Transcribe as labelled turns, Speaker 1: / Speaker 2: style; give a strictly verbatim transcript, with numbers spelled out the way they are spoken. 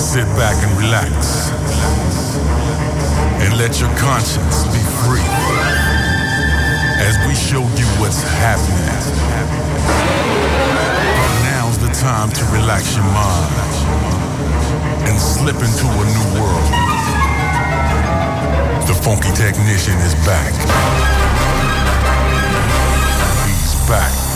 Speaker 1: Sit back and relax. And let your conscience be free. As we show you what's happening. Now's the time to relax your mind. And slip into a new world. The funky technician is back. He's back.